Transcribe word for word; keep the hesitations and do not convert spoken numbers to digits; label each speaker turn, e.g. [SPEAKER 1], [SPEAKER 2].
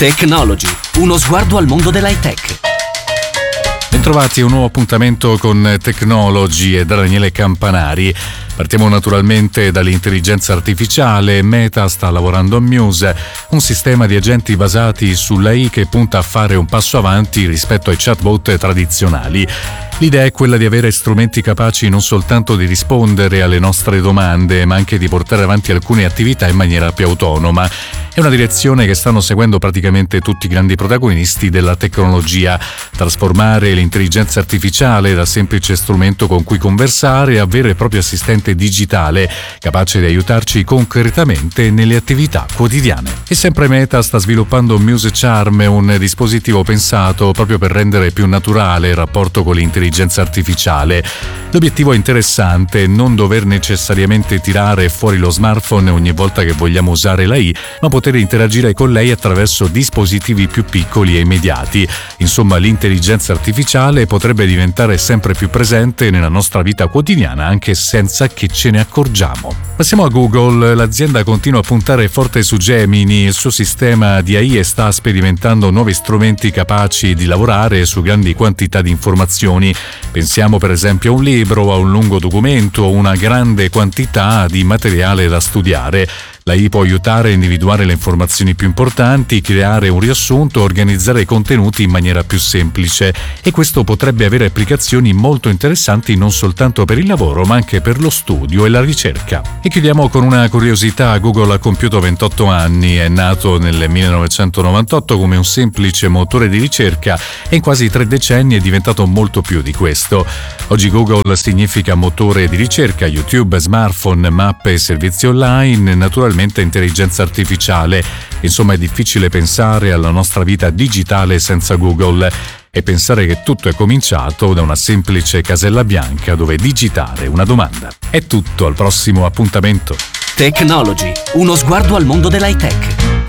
[SPEAKER 1] Technology, uno sguardo al mondo dell'high tech.
[SPEAKER 2] Bentrovati a un nuovo appuntamento con Technology e da Daniele Campanari. Partiamo naturalmente dall'intelligenza artificiale. Meta sta lavorando a Muse, un sistema di agenti basati sull'A I che punta a fare un passo avanti rispetto ai chatbot tradizionali. L'idea è quella di avere strumenti capaci non soltanto di rispondere alle nostre domande, ma anche di portare avanti alcune attività in maniera più autonoma. È una direzione che stanno seguendo praticamente tutti i grandi protagonisti della tecnologia. Trasformare l'intelligenza artificiale da semplice strumento con cui conversare a vero e proprio assistente digitale, capace di aiutarci concretamente nelle attività quotidiane. E sempre Meta sta sviluppando Muse Charm, un dispositivo pensato proprio per rendere più naturale il rapporto con l'intelligenza artificiale. L'obiettivo è interessante, non dover necessariamente tirare fuori lo smartphone ogni volta che vogliamo usare l'A I, ma poter interagire con lei attraverso dispositivi più piccoli e immediati. Insomma, l'intelligenza artificiale potrebbe diventare sempre più presente nella nostra vita quotidiana anche senza che ce ne accorgiamo. Passiamo a Google. L'azienda continua a puntare forte su Gemini, il suo sistema di A I, e sta sperimentando nuovi strumenti capaci di lavorare su grandi quantità di informazioni. Pensiamo per esempio a un libro, a un lungo documento o una grande quantità di materiale da studiare. L'A I può aiutare a individuare le informazioni più importanti, creare un riassunto, organizzare i contenuti in maniera più semplice, e questo potrebbe avere applicazioni molto interessanti non soltanto per il lavoro ma anche per lo studio e la ricerca. E chiudiamo con una curiosità. Google ha compiuto ventotto anni, è nato nel millenovecentonovantotto come un semplice motore di ricerca e in quasi tre decenni è diventato molto più di questo. Oggi Google significa motore di ricerca, YouTube, smartphone, mappe e servizi online, naturalmente intelligenza artificiale. Insomma, è difficile pensare alla nostra vita digitale senza Google e pensare che tutto è cominciato da una semplice casella bianca dove digitare una domanda. È tutto, al prossimo appuntamento.
[SPEAKER 1] Technology, uno sguardo al mondo dell'high tech.